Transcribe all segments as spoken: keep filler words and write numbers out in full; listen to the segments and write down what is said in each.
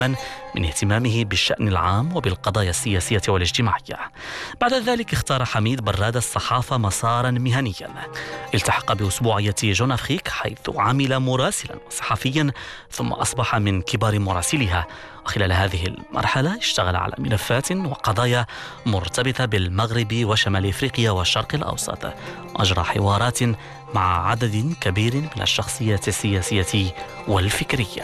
من اهتمامه بالشأن العام وبالقضايا السياسية والاجتماعية. بعد ذلك اختار حميد برادة الصحافة مسارا مهنيا. التحق بأسبوعية جون أفريك حيث عمل مراسلا صحفيا ثم أصبح من كبار مراسليها، وخلال هذه المرحلة اشتغل على ملفات وقضايا مرتبطة بالمغرب وشمال أفريقيا والشرق الأوسط، وأجرى حوارات مع عدد كبير من الشخصيات السياسية والفكرية.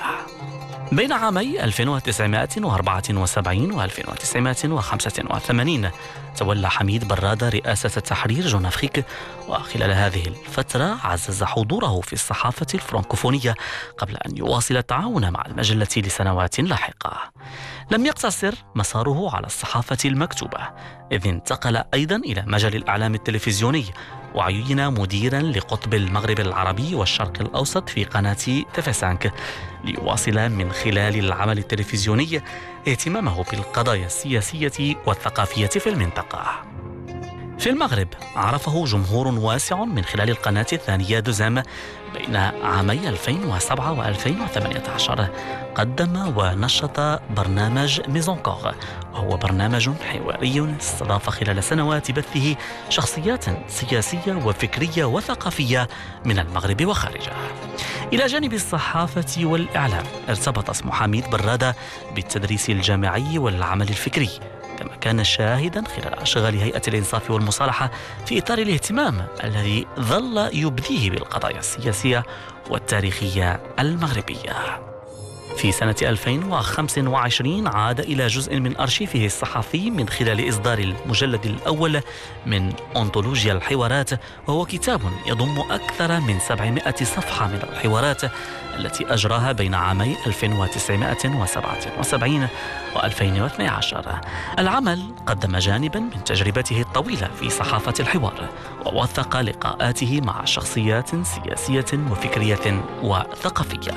بين عامي ألف وتسعمائة وأربعة وسبعين و ألف وتسعمائة وخمسة وثمانين تولى حميد برادة رئاسة تحرير جون أفريك، وخلال هذه الفترة عزز حضوره في الصحافة الفرنكوفونية قبل أن يواصل التعاون مع المجلة لسنوات لاحقة. لم يقتصر مساره على الصحافة المكتوبة، إذ انتقل أيضا إلى مجال الإعلام التلفزيوني، وعين مديرا لقطب المغرب العربي والشرق الأوسط في قناة تيفي ليواصل من خلال العمل التلفزيوني اهتمامه بالقضايا السياسية والثقافية في المنطقة. في المغرب عرفه جمهور واسع من خلال القناة الثانية دوزام بين عامي ألفين وسبعة و ألفين وثمانية عشر. قدم ونشط برنامج ميزونكور، وهو برنامج حواري استضاف خلال سنوات بثه شخصيات سياسية وفكرية وثقافية من المغرب وخارجه. إلى جانب الصحافة والإعلام ارتبط اسم حميد برادة بالتدريس الجامعي والعمل الفكري، كما كان شاهدا خلال أشغال هيئة الإنصاف والمصالحة في إطار الاهتمام الذي ظل يبديه بالقضايا السياسية والتاريخية المغربية. في سنة ألفين وخمسة وعشرين عاد إلى جزء من أرشيفه الصحفي من خلال إصدار المجلد الأول من أنطولوجيا الحوارات، وهو كتاب يضم أكثر من سبعمائة صفحة من الحوارات التي أجراها بين عامي ألف وتسعمائة وسبعة وسبعين و ألفين واثني عشر. العمل قدم جانبا من تجربته الطويلة في صحافة الحوار، ووثق لقاءاته مع شخصيات سياسية وفكرية وثقافية.